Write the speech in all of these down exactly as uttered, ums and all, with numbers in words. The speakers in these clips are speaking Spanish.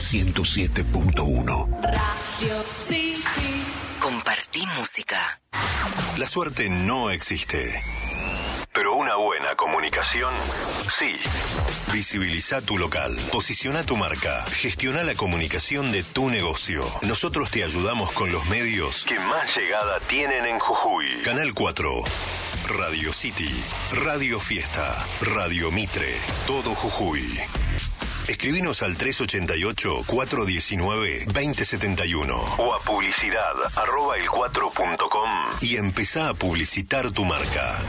ciento siete punto uno. Radio City. Compartí música. La suerte no existe, pero una buena comunicación, sí. Visibiliza tu local, posiciona tu marca, gestiona la comunicación de tu negocio. Nosotros te ayudamos con los medios que más llegada tienen en Jujuy. Canal cuatro, Radio City, Radio Fiesta, Radio Mitre, todo Jujuy. Escribinos al tres ochenta y ocho, cuatrocientos diecinueve, veinte setenta y uno o a publicidad arroba el cuatro punto com y empezá a publicitar tu marca.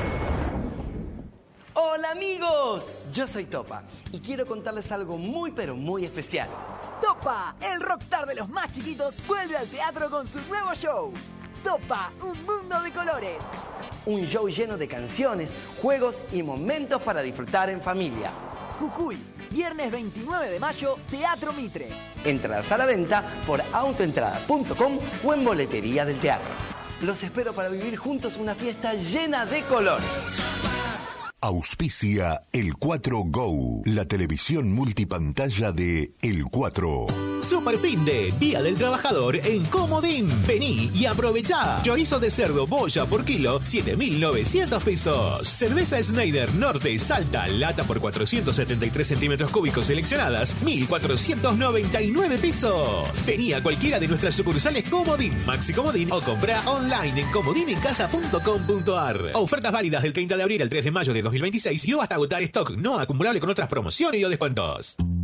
Hola amigos, yo soy Topa y quiero contarles algo muy pero muy especial. Topa, el rockstar de los más chiquitos, vuelve al teatro con su nuevo show. Topa, un mundo de colores. Un show lleno de canciones, juegos y momentos para disfrutar en familia. Jujuy, viernes veintinueve de mayo, Teatro Mitre. Entradas a la venta por autoentrada punto com o en boletería del teatro. Los espero para vivir juntos una fiesta llena de colores. Auspicia El cuatro Go, la televisión multipantalla de El cuatro. Super fin de Día del Trabajador en Comodín. Vení y aprovechá. Chorizo de cerdo boya por kilo, siete mil novecientos pesos. Cerveza Schneider Norte Salta, lata por cuatrocientos setenta y tres centímetros cúbicos seleccionadas, mil cuatrocientos noventa y nueve pesos. Vení a cualquiera de nuestras sucursales Comodín, Maxi Comodín o comprá online en comodinencasa punto com punto ar. Ofertas válidas del treinta de abril al tres de mayo de dos mil veintiséis y o hasta agotar stock no acumulable con otras promociones y o descuentos.